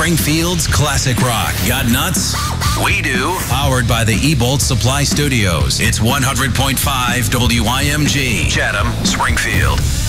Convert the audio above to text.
Springfield's classic rock. Got nuts? We do. Powered by the eBolt Supply Studios. It's 100.5 WIMG. Chatham, Springfield.